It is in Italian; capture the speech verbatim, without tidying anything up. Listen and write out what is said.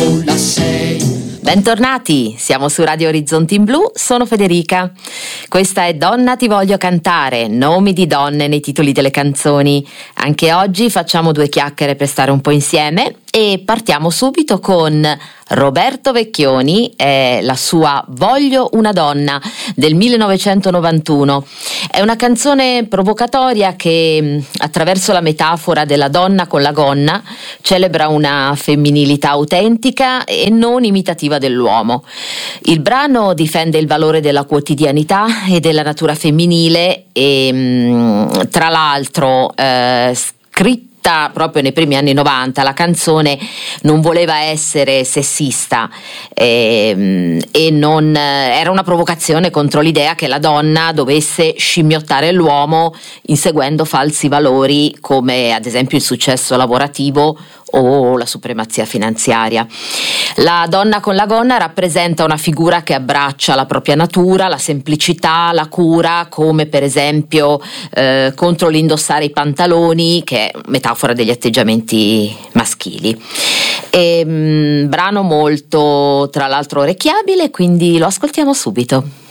la sei. Bentornati, siamo su Radio Orizzonti in Blu, sono Federica. Questa è Donna ti voglio cantare, nomi di donne nei titoli delle canzoni. Anche oggi facciamo due chiacchiere per stare un po' insieme e partiamo subito con Roberto Vecchioni e la sua Voglio una donna del millenovecentonovantuno. È una canzone provocatoria che, attraverso la metafora della donna con la gonna, celebra una femminilità autentica e non imitativa dell'uomo. Il brano difende il valore della quotidianità e della natura femminile e, tra l'altro, eh, scritto proprio nei primi anni novanta, la canzone non voleva essere sessista e, e non era una provocazione contro l'idea che la donna dovesse scimmiottare l'uomo inseguendo falsi valori come ad esempio il successo lavorativo o la supremazia finanziaria. La donna con la gonna rappresenta una figura che abbraccia la propria natura, la semplicità, la cura, come per esempio eh, contro l'indossare i pantaloni, che è metafora degli atteggiamenti maschili. E, mh, brano molto, tra l'altro, orecchiabile, quindi lo ascoltiamo subito.